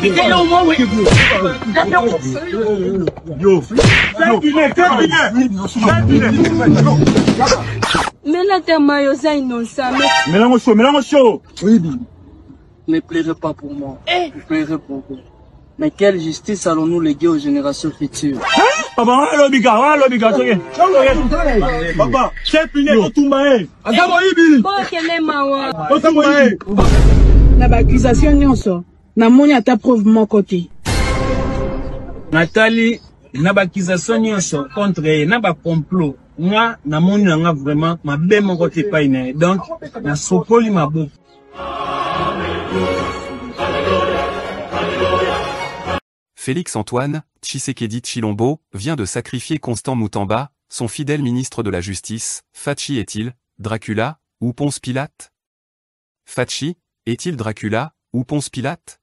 Mais là, t'es maillotza innocent. Mélange chaud. Oui. Ne pleurez pas pour moi. Ne pleurez pour vous. Mais quelle justice allons-nous léguer aux générations futures? Papa, Papa, c'est puni au Tumbae. Na ba accusation nyonso. Na moni ata preuve mon côté. Nathalie, na ba accusation nyonso contre na ba complot. Moi, na moni nga vraiment ma be mon côté pas ine. Donc, na sopoli ma boue. Félix-Antoine Tshisekedi Tshilombo vient de sacrifier Constant Moutamba, son fidèle ministre de la Justice. Fachi est-il Dracula ou Ponce Pilate? Fachi est-il Dracula ou Ponce Pilate?